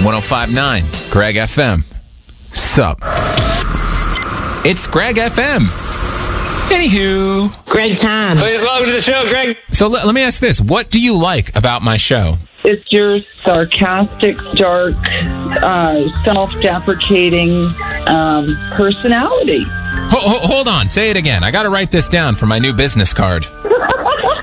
1059 Greg FM. Sup? It's Greg FM. Anywho. Greg time. Please welcome to the show, Greg. So let me ask this. What do you like about my show? It's your sarcastic, dark, self-deprecating personality. Hold on. Say it again. I got to write this down for my new business card.